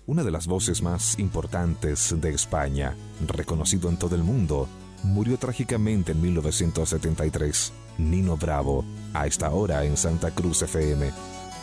una de las voces más importantes de España, reconocido en todo el mundo, murió trágicamente en 1973. Nino Bravo, a esta hora en Santa Cruz FM.